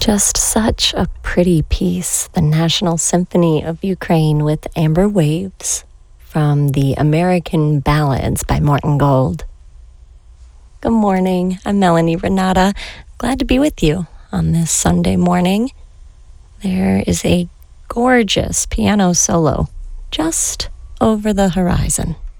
Just such a pretty piece, the National Symphony of Ukraine with Amber Waves from the American Ballads by Morton Gold. Good morning, I'm Melanie Renata. Glad to be with you on this Sunday morning. There is a gorgeous piano solo just over the horizon.